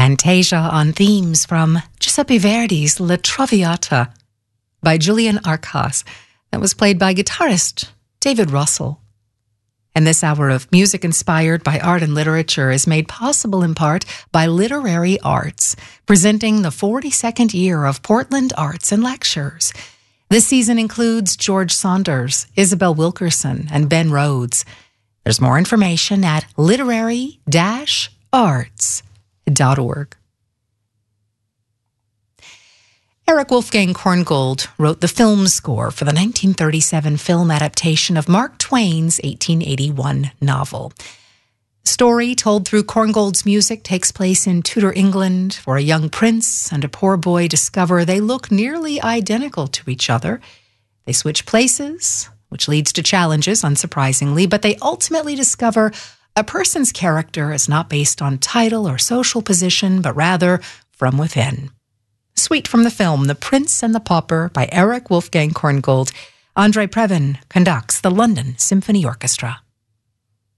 Fantasia on themes from Giuseppe Verdi's La Traviata by Julian Arcas, that was played by guitarist David Russell. And this hour of music inspired by art and literature is made possible in part by Literary Arts, presenting the 42nd year of Portland Arts and Lectures. This season includes George Saunders, Isabel Wilkerson, and Ben Rhodes. There's more information at literary-arts.org. Erich Wolfgang Korngold wrote the film score for the 1937 film adaptation of Mark Twain's 1881 novel. The story, told through Korngold's music, takes place in Tudor England, where a young prince and a poor boy discover they look nearly identical to each other. They switch places, which leads to challenges, unsurprisingly, but they ultimately discover a person's character is not based on title or social position, but rather from within. Suite from the film The Prince and the Pauper by Erich Wolfgang Korngold. Andrei Previn conducts the London Symphony Orchestra.